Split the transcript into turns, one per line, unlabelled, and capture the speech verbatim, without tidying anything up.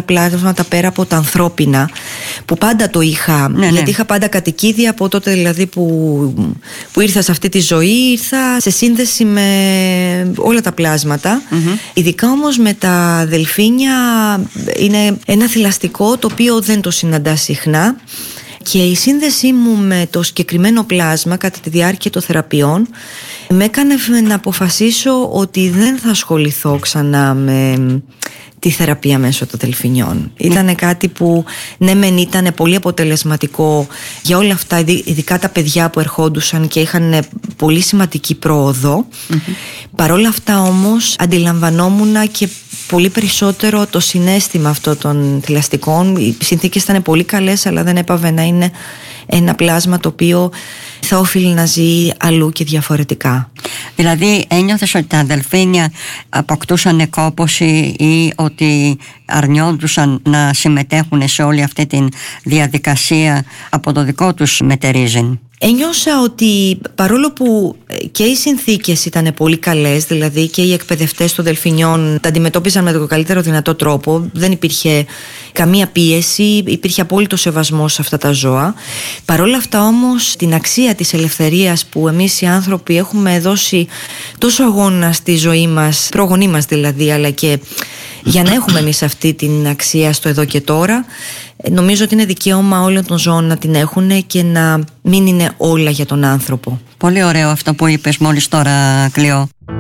πλάσματα πέρα από τα ανθρώπινα, που πάντα το είχα,
ναι,
γιατί
ναι.
είχα πάντα κατοικίδια από τότε δηλαδή που, που ήρθα σε αυτή τη ζωή, ήρθα σε σύνδεση με όλα τα πλάσματα. Mm-hmm. Ειδικά όμως με τα δελφίνια είναι ένα θηλαστικό το οποίο δεν το συναντά συχνά. Και η σύνδεσή μου με το συγκεκριμένο πλάσμα κατά τη διάρκεια των θεραπείων με έκανε να αποφασίσω ότι δεν θα ασχοληθώ ξανά με τη θεραπεία μέσω των δελφινιών. Mm. Ήταν κάτι που ναι μεν ήταν πολύ αποτελεσματικό για όλα αυτά, ειδικά τα παιδιά που ερχόντουσαν και είχαν πολύ σημαντική πρόοδο. Mm-hmm. Παρόλα αυτά όμως αντιλαμβανόμουν και πολύ περισσότερο το συναίσθημα αυτό των θηλαστικών. Οι συνθήκες ήταν πολύ καλές, αλλά δεν έπαβε να είναι ένα πλάσμα το οποίο θα οφείλει να ζει αλλού και διαφορετικά.
Δηλαδή ένιωθες ότι τα δελφίνια αποκτούσαν κόπωση ή ότι αρνιόντουσαν να συμμετέχουν σε όλη αυτή τη διαδικασία από το δικό τους μετερίζειν?
Ένιωσα ότι παρόλο που και οι συνθήκες ήταν πολύ καλές, δηλαδή και οι εκπαιδευτές των δελφινιών τα αντιμετώπιζαν με τον καλύτερο δυνατό τρόπο, δεν υπήρχε καμία πίεση, υπήρχε απόλυτο σεβασμός σε αυτά τα ζώα. Παρόλα αυτά όμως την αξία της ελευθερίας που εμείς οι άνθρωποι έχουμε δώσει τόσο αγώνα στη ζωή μας, προγονείς μας δηλαδή, αλλά και για να έχουμε εμείς αυτή την αξία στο εδώ και τώρα, νομίζω ότι είναι δικαίωμα όλων των ζώων να την έχουν και να μην είναι όλα για τον άνθρωπο.
Πολύ ωραίο αυτό που είπες μόλις τώρα, Κλειό.